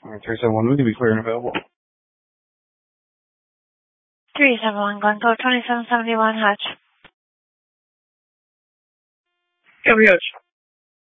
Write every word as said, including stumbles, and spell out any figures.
All right, three seven one, we can be clear and available. three seven one, Glencoe, twenty-seven seventy-one, Hutch. Copy, Hutch.